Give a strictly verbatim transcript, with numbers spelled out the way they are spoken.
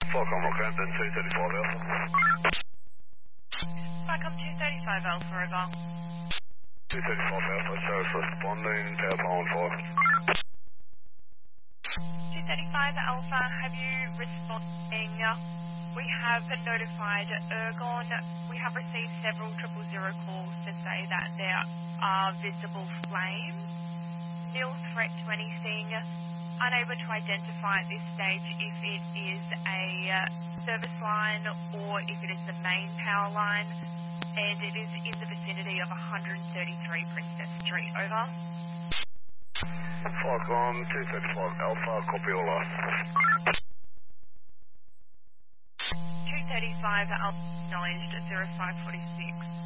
Falcon Rockhampton two thirty-five Alpha. Falcon two thirty-five Alpha, over. two thirty-five Alpha, service responding, power pole on fire. two thirty-five Alpha, have you responding? We have notified Ergon. We have received several triple zero calls to say that there are visible flames. Nil threat to anything. Unable to identify at this stage if it is a uh, service line or if it is the main power line, and it is in the vicinity of one thirty-three Princess Street, over. Falcon two thirty-five Alpha, copy all last. two thirty-five Alpha, acknowledged zero five four six.